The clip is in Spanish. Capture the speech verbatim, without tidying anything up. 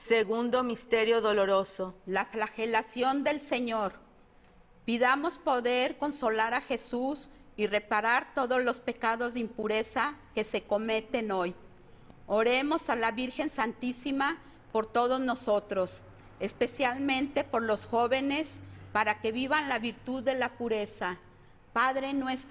Segundo misterio doloroso. La flagelación del Señor. Pidamos poder consolar a Jesús y reparar todos los pecados de impureza que se cometen hoy. Oremos a la Virgen Santísima por todos nosotros, especialmente por los jóvenes, para que vivan la virtud de la pureza. Padre nuestro